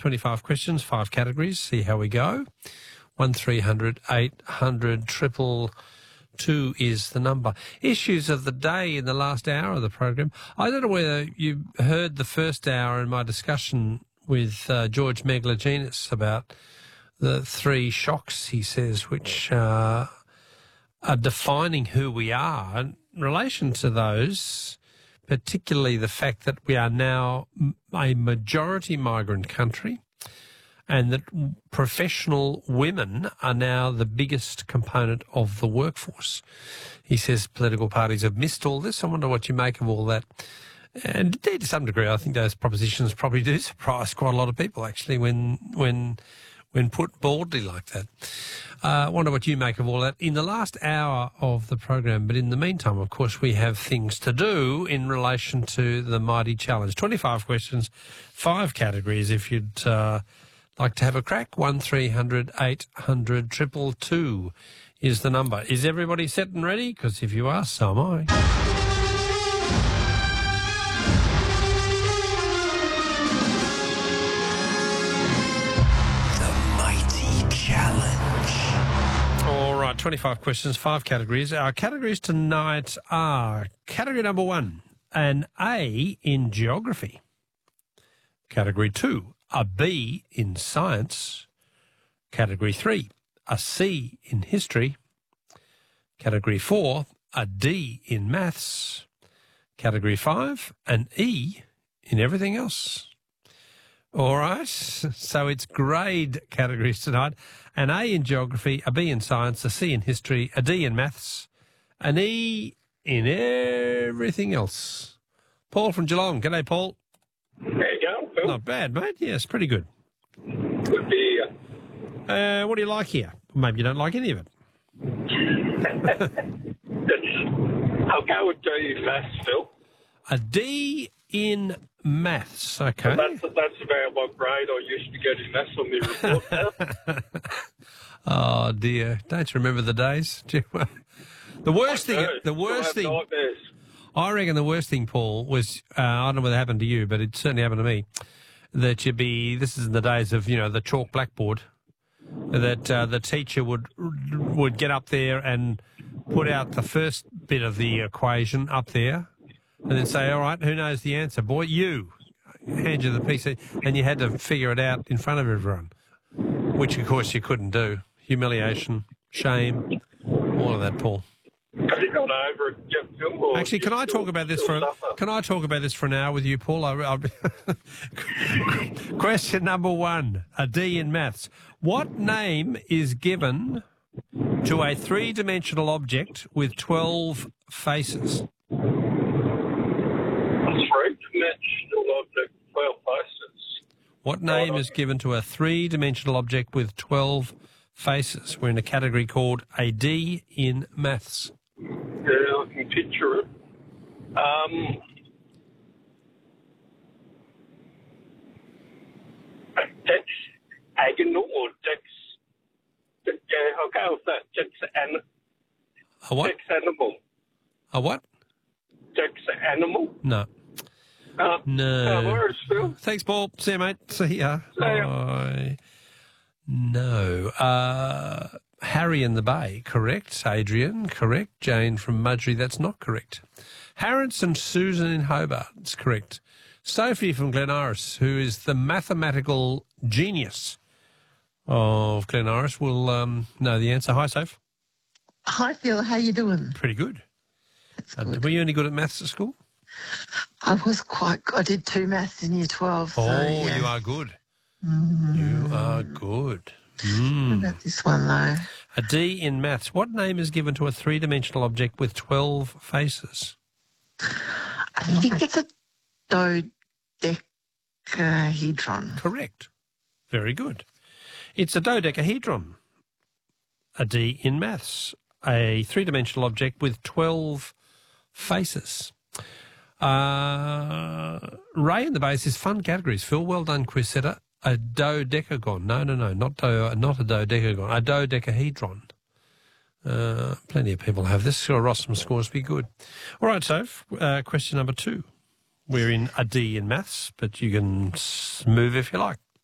25 questions, 5 categories. See how we go. 1300 800 222 is the number. Issues of the day in the last hour of the program. I don't know whether you heard the first hour in my discussion with George Megalogenis about the 3 shocks, he says, which are defining who we are. In relation to those, particularly the fact that we are now a majority migrant country and that professional women are now the biggest component of the workforce. He says political parties have missed all this. I wonder what you make of all that. And indeed, to some degree, I think those propositions probably do surprise quite a lot of people, actually, when put baldly like that. I wonder what you make of all that in the last hour of the program. But in the meantime, of course, we have things to do in relation to the mighty challenge. 25 questions, 5 categories. If you'd like to have a crack, 1300 800 222 is the number. Is everybody set and ready? Because if you are, so am I. All right, 25 questions, 5 categories. Our categories tonight are category number 1, an A in geography. Category 2, a B in science. Category 3, a C in history. Category 4, a D in maths. Category 5, an E in everything else. All right, so it's grade categories tonight. An A in geography, a B in science, a C in history, a D in maths, an E in everything else. Paul from Geelong. G'day, Paul. There you go, Phil. Not bad, mate. Yes, pretty good. Good to hear. What do you like here? Maybe you don't like any of it. I'll go with D in maths, Phil. A D in maths, okay. That's about what grade I used to get in maths on the report now. Oh, dear. Don't you remember the days? The worst thing, nightmares. I reckon the worst thing, Paul, was, I don't know whether it happened to you, but it certainly happened to me, that this is in the days of, the chalk blackboard, that the teacher would get up there and put out the first bit of the equation up there and then say, all right, who knows the answer? Boy, you. Hand you the piece, and you had to figure it out in front of everyone, which, of course, you couldn't do. Humiliation, shame, all of that, Paul. Have you gone over it yet, Phil? Actually, can I talk about this for an hour with you, Paul? Question number 1, a D in maths. What name is given to a 3-dimensional object with 12 faces? A 3-dimensional object, 12 faces. What name is given to a 3-dimensional object with 12 faces? We're in a category called a D in maths. Yeah, I can picture it. Dexagonal or Dex? Yeah, I'll go with that. A what? Dexanimal. A what? Dexanimal? No. No. Where's Phil? Thanks, Paul. See you, mate. See ya. See ya. Bye. No. Harry in the Bay, correct. Adrian, correct. Jane from Mudgee, that's not correct. Harrods and Susan in Hobart, it's correct. Sophie from Glen Iris, who is the mathematical genius of Glen Iris, will know the answer. Hi, Soph. Hi, Phil. How you doing? Pretty good. That's good. Were you any good at maths at school? I was quite good. I did 2 maths in year 12. Oh, yeah. you are good. You are good. What about this one, though? A D in maths. What name is given to a 3-dimensional object with 12 faces? I think it's a dodecahedron. Correct. Very good. It's a dodecahedron. A D in maths. A 3-dimensional object with 12 faces. Ray in the Base is fun categories. Phil, well done, quiz setter. A dodecagon. No, not a dodecagon. A dodecahedron. Plenty of people have this. So Rossum scores be good. All right, Soph, question number 2. We're in a D in maths, but you can move if you like.